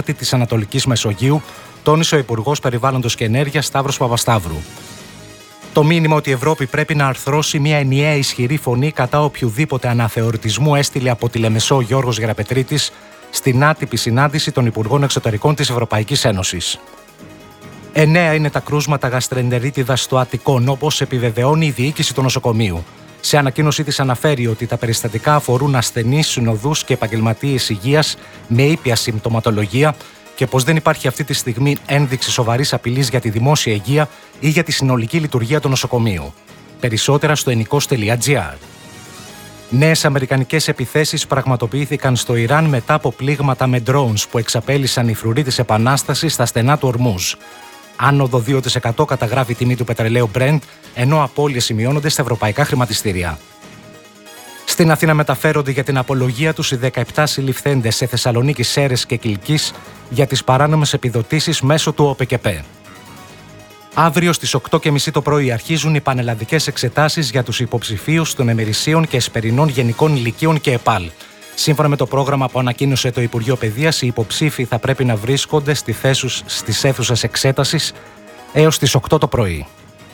χάρτη της Ανατολικής Μεσογείου, τόνισε ο Υπουργός Περιβάλλοντος και Ενέργειας Σταύρος Παπασταύρου. Το μήνυμα ότι η Ευρώπη πρέπει να αρθρώσει μια ενιαία ισχυρή φωνή κατά οποιοδήποτε αναθεωρητισμού έστειλε από τη Λεμεσό ο Γιώργος Γεραπετρίτης στην άτυπη συνάντηση των Υπουργών Εξωτερικών της Ευρωπαϊκής Ένωσης. 9 είναι τα κρούσματα γαστρεντερίτιδας στο Αττικόν, όπως επιβεβαιώνει η διοίκηση του νοσοκομείου. Σε ανακοίνωσή της αναφέρει ότι τα περιστατικά αφορούν ασθενείς, συνοδούς και επαγγελματίες υγείας με ήπια συμπτωματολογία και πως δεν υπάρχει αυτή τη στιγμή ένδειξη σοβαρής απειλής για τη δημόσια υγεία ή για τη συνολική λειτουργία του νοσοκομείου. Περισσότερα στο enikos.gr. Νέες αμερικανικές επιθέσεις πραγματοποιήθηκαν στο Ιράν μετά από πλήγματα με drones που εξαπέλυσαν οι φρουροί της Επανάστασης στα στενά του Ορμούζ. Άνοδο 2% καταγράφει η τιμή του πετρελαίου Brent, ενώ απώλειες σημειώνονται στα ευρωπαϊκά χρηματιστήρια. Στην Αθήνα μεταφέρονται για την απολογία τους οι 17 συλληφθέντες σε Θεσσαλονίκη, Σέρρες και Κιλκής για τις παράνομες επιδοτήσεις μέσω του ΟΠΕΚΕΠΕ. Αύριο στις 8:30 το πρωί αρχίζουν οι πανελλαδικές εξετάσεις για τους υποψηφίους των εμερησίων και εσπερινών γενικών λυκείων και ΕΠΑΛ. Σύμφωνα με το πρόγραμμα που ανακοίνωσε το Υπουργείο Παιδείας, οι υποψήφοι θα πρέπει να βρίσκονται στις αίθουσες εξέτασης έως τις 8 το πρωί.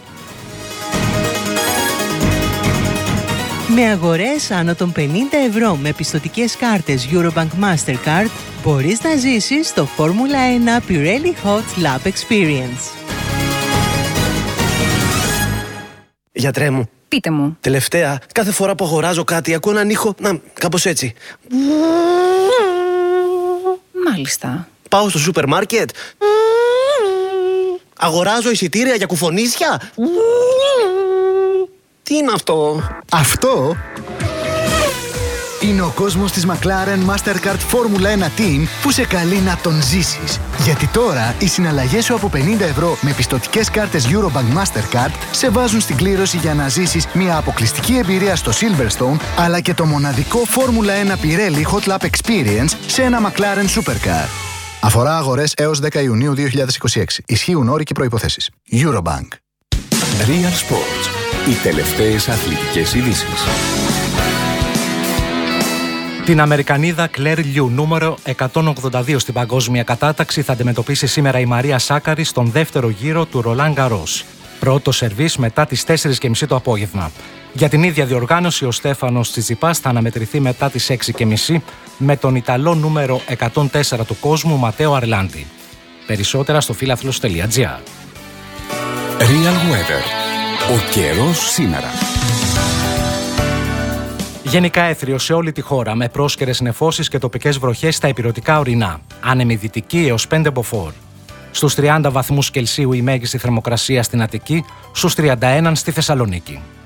Με αγορές άνω των 50 ευρώ με πιστωτικές κάρτες Eurobank Mastercard μπορείς να ζήσεις το Φόρμουλα 1 Pirelli Hot Lap Experience. Γιατρέ μου. Πείτε μου. Τελευταία, κάθε φορά που αγοράζω κάτι ακούω έναν ήχο, κάπως έτσι. Μάλιστα. Πάω στο σούπερ μάρκετ. Αγοράζω εισιτήρια για κουφονίσια. Τι είναι αυτό? Αυτό είναι ο κόσμος της McLaren Mastercard Formula 1 Team που σε καλεί να τον ζήσεις. Γιατί τώρα οι συναλλαγές σου από 50 ευρώ με πιστωτικές κάρτες Eurobank Mastercard σε βάζουν στην κλήρωση για να ζήσεις μια αποκλειστική εμπειρία στο Silverstone, αλλά και το μοναδικό Formula 1 Pirelli Hot Lap Experience σε ένα McLaren Supercar. Αφορά αγορές έως 10 Ιουνίου 2026. Ισχύουν όροι και προϋποθέσεις. Eurobank. Real Sports. Οι τελευταίες αθλητικές ειδήσεις. Την Αμερικανίδα Κλέρ Λιου, νούμερο 182 στην παγκόσμια κατάταξη, θα αντιμετωπίσει σήμερα η Μαρία Σάκαρη στον δεύτερο γύρο του Ρολάν Γκαρός. Πρώτο σερβίς μετά τις 4:30 το απόγευμα. Για την ίδια διοργάνωση, ο Στέφανος Τσιτσιπάς θα αναμετρηθεί μετά τις 6:30 με τον Ιταλό νούμερο 104 του κόσμου, Ματέο Αρλάντι. Περισσότερα στο φίλαθλος.gr. Real Weather. Ο καιρός σήμερα. Γενικά έθριο σε όλη τη χώρα, με πρόσκαιρες νεφώσεις και τοπικές βροχές στα ηπειρωτικά ορεινά. Άνεμη δυτική έως 5 μποφόρ. Στους 30 βαθμούς Κελσίου η μέγιστη θερμοκρασία στην Αττική, στους 31 στη Θεσσαλονίκη.